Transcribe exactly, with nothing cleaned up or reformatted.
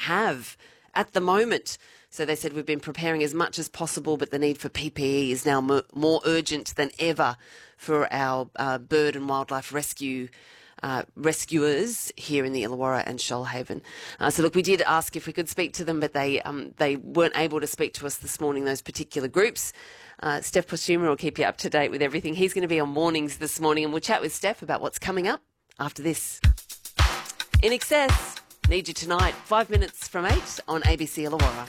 have at the moment. So they said we've been preparing as much as possible, but the need for P P E is now mo- more urgent than ever for our uh, bird and wildlife rescue uh, rescuers here in the Illawarra and Shoalhaven. Uh, so look, we did ask if we could speak to them, but they um, they weren't able to speak to us this morning, those particular groups. Uh, Steph Postuma will keep you up to date with everything. He's going to be on Mornings this morning, and we'll chat with Steph about what's coming up after this. In Excess, need you tonight, five minutes from eight on A B C Illawarra.